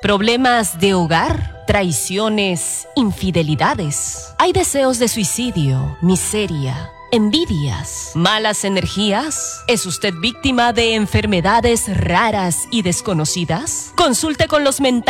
problemas de hogar, traiciones, infidelidades. Hay deseos de suicidio, miseria, envidias, malas energías. ¿Es usted víctima de enfermedades raras y desconocidas? Consulte con los mentales